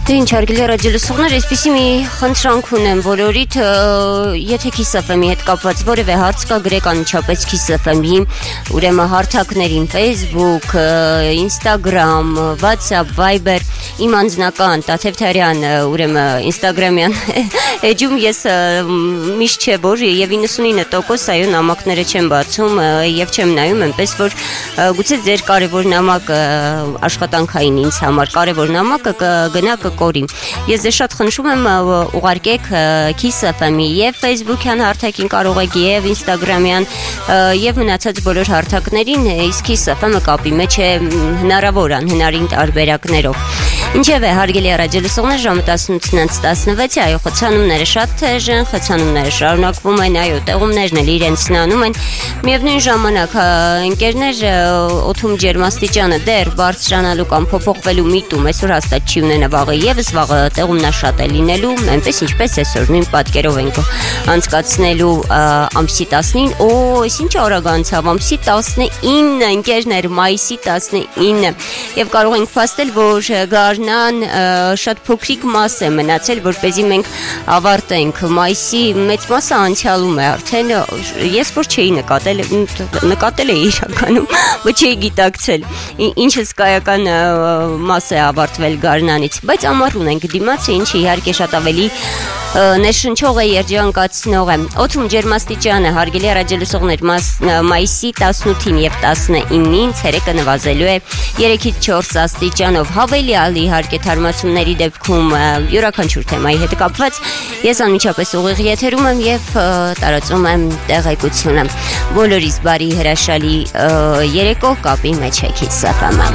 Դու ինչ հարգելի ռադիոլսողներ, այսպիսի մի խնդրանք ունեմ բոլորիդ, եթե Kiss FM-ի հետ կապված որևէ հարց կա, գրեք անմիջապես Kiss FM-ի, ուրեմն հարթակներին Facebook, Instagram, WhatsApp, Viber, իմ անձնական Տաթև ուրեմն Instagram-յան էջում ես միշտ չէ որ եւ 99% այո նամակները չեմ բացում եւ չեմ նայում, այնպես որ գուցե ձեր կարևոր նամակը աշխատանքային ինձ համար կարևոր նամակը գնա կորի։ Ես ձեզ շատ խնդրում եմ ուղարկեք Kiss FM-ի եւ Facebook-յան հարթակին կարող եք եւ Instagram-յան եւ մնացած բոլոր հարթակներին, իսկ Kiss FM-ը կապի մեջ է հնարավոր անհնարին տարբերակներով։ Ինչևէ, հարգելի ռադիոլսողներ, ժամը 18:16, այո, խցանումները շատ թեժ են, խցանումները շարունակվում են, այո, տեղումներն էլ իրենցն անում են։ Միևնույն ժամանակ ընկերներ օդում ջերմաստիճանը դեռ բարձրանալու կամ փոփոխվելու միտում այսօր հաստատ չի ունենա, վաղը տեղումնաշատ է լինելու, այնպես ինչպես այսօր նույն պատկերով ենք անցկացնելու ամսի 19, այս ինչ արագ անցավ, ամսի 19 ընկերներ, մայիսի 19 եւ կարող ենք փաստել, որ գարնան շատ փոքրիկ մաս է մնացել, որպեսզի մենք ավարտենք մայիսի մեծ մասը անցյալում է արդեն ես որ չէի նկատել էի իրականում ոչ չէի գիտակցել ինչ հսկայական մաս է ավարտվել գարնանից, բայց ամառուն ենք դիմաց, ինչը իհարկե շատ ավելի ներշնչող է, երջանկացնող է։ Օդում ջերմաստիճանը, հարգելի ռադիոլսողներ, մայիսի 18-ին եւ 19-ին ցերեկը նվազելու է 3-ից 4 աստիճանով, հավելյալ իհարկե թարմացումների դեպքում յուրաքանչյուր թեմայի հետ կապված ես անմիջապես ուղիղ եթերում եմ եւ տարածում եմ տեղեկությունը։ Բոլորիս բարի հրաշալի երեկո, կապի մեջ է Kiss FM-ը։